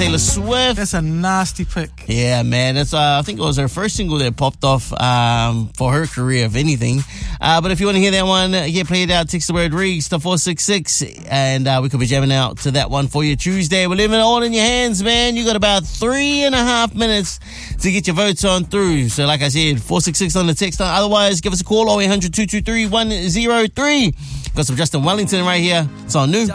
Taylor Swift. That's a nasty pick. Yeah, man. That's I think it was her first single that popped off for her career, if anything. But if you want to hear that one, play it out. Text the word REGS to 466, and we could be jamming out to that one for you Tuesday. We're leaving it all in your hands, man. You got about 3.5 minutes to get your votes on through. So, like I said, 466 on the text line. Otherwise, give us a call 0800 223 103. Got some Justin Wellington right here. It's on New.